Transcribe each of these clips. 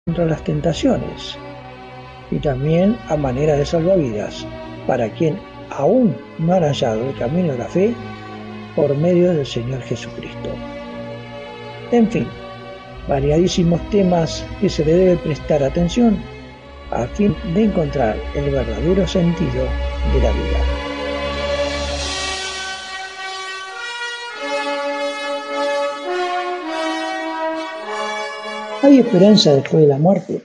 contra las tentaciones y también a manera de salvavidas para quien aún no han hallado el camino de la fe por medio del Señor Jesucristo. En fin, variadísimos temas que se le debe prestar atención a fin de encontrar el verdadero sentido de la vida. ¿Hay esperanza después de la muerte?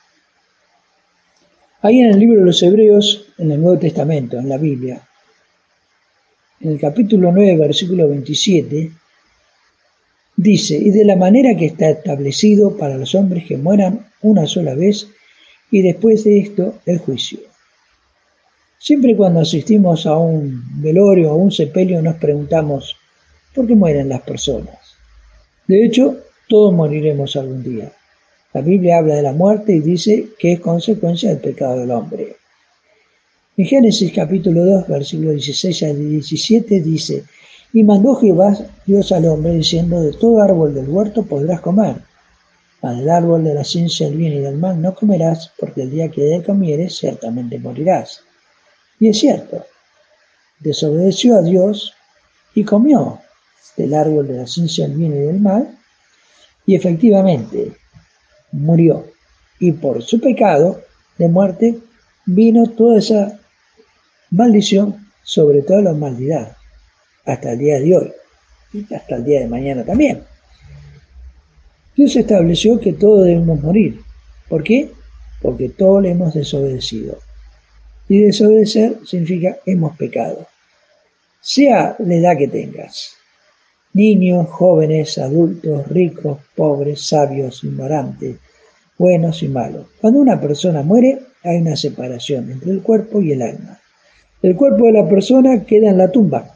Ahí en el libro de los Hebreos, en el Nuevo Testamento, en la Biblia, en el capítulo 9, versículo 27, dice: y de la manera que está establecido para los hombres que mueran una sola vez, y después de esto el juicio. Siempre cuando asistimos a un velorio o a un sepelio nos preguntamos, ¿por qué mueren las personas? De hecho, todos moriremos algún día. La Biblia habla de la muerte y dice que es consecuencia del pecado del hombre. En Génesis capítulo 2, versículos 16 al 17 dice: y mandó Jehová Dios al hombre diciendo: de todo árbol del huerto podrás comer, mas del árbol de la ciencia del bien y del mal no comerás, porque el día que de él comieres ciertamente morirás. Y es cierto, desobedeció a Dios y comió del árbol de la ciencia del bien y del mal, y efectivamente murió. Y por su pecado de muerte vino toda esa maldición sobre toda la humanidad, hasta el día de hoy, y hasta el día de mañana también. Dios estableció que todos debemos morir. ¿Por qué? Porque todos le hemos desobedecido. Y desobedecer significa hemos pecado. Sea la edad que tengas, niños, jóvenes, adultos, ricos, pobres, sabios, ignorantes, buenos y malos. Cuando una persona muere, hay una separación entre el cuerpo y el alma. El cuerpo de la persona queda en la tumba,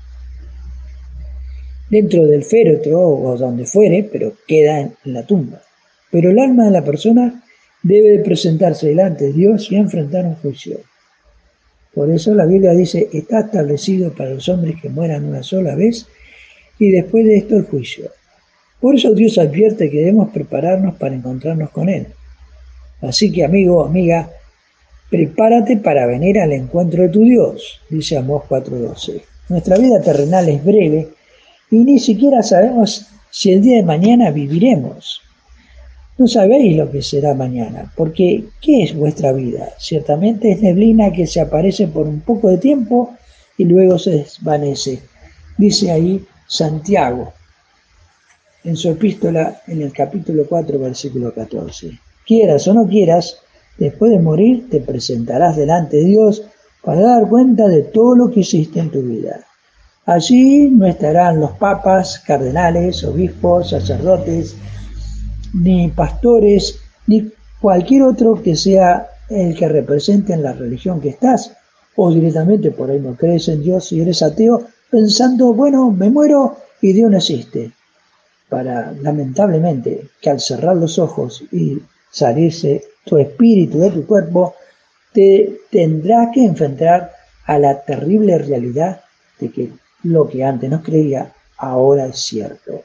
dentro del féretro o donde fuere, pero queda en la tumba. Pero el alma de la persona debe presentarse delante de Dios y enfrentar un juicio. Por eso la Biblia dice: está establecido para los hombres que mueran una sola vez y después de esto el juicio. Por eso Dios advierte que debemos prepararnos para encontrarnos con Él. Así que, amigo o amiga, prepárate para venir al encuentro de tu Dios, dice Amós 4:12. Nuestra vida terrenal es breve y ni siquiera sabemos si el día de mañana viviremos. No sabéis lo que será mañana, porque ¿qué es vuestra vida? Ciertamente es neblina que se aparece por un poco de tiempo y luego se desvanece. Dice ahí Santiago, en su epístola, en el capítulo 4, versículo 14. Quieras o no quieras, después de morir te presentarás delante de Dios para dar cuenta de todo lo que hiciste en tu vida. Allí no estarán los papas, cardenales, obispos, sacerdotes, ni pastores, ni cualquier otro que sea el que represente en la religión que estás, o directamente por ahí no crees en Dios y eres ateo, pensando, bueno, me muero y Dios no existe. Para, lamentablemente, que al cerrar los ojos y salirse tu espíritu de tu cuerpo, te tendrás que enfrentar a la terrible realidad de que lo que antes no creía, ahora es cierto.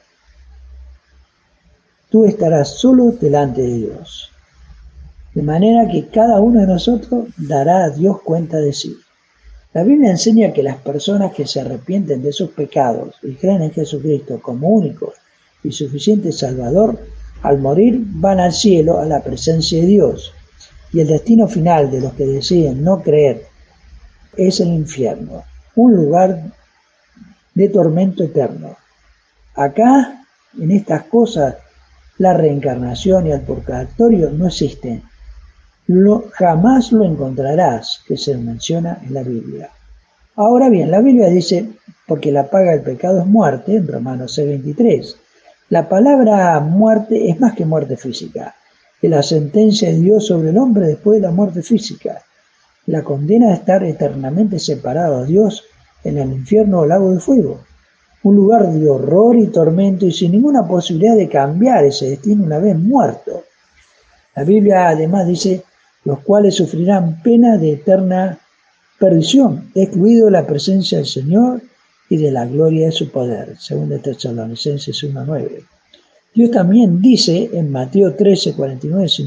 Tú estarás solo delante de Dios. De manera que cada uno de nosotros dará a Dios cuenta de sí. La Biblia enseña que las personas que se arrepienten de sus pecados y creen en Jesucristo como único y suficiente Salvador, al morir van al cielo, a la presencia de Dios. Y el destino final de los que deciden no creer es el infierno, un lugar de tormento eterno. Acá, en estas cosas, la reencarnación y el purgatorio no existen. Jamás lo encontrarás, que se menciona en la Biblia. Ahora bien, la Biblia dice, porque la paga del pecado es muerte, en Romanos 6:23. La palabra muerte es más que muerte física, es la sentencia de Dios sobre el hombre después de la muerte física. La condena de estar eternamente separado de Dios en el infierno o lago de fuego. Un lugar de horror y tormento y sin ninguna posibilidad de cambiar ese destino una vez muerto. La Biblia además dice, los cuales sufrirán pena de eterna perdición, excluido de la presencia del Señor y de la gloria de su poder, según Tesalonicenses 1:9. Dios también dice en Mateo 13:49,